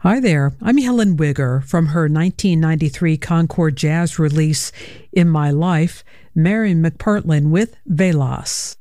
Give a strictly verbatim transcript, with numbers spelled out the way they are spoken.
Hi there, I'm Helen Wigger from her nineteen ninety-three Concord Jazz release, In My Life, Mary McPartlin with Velas.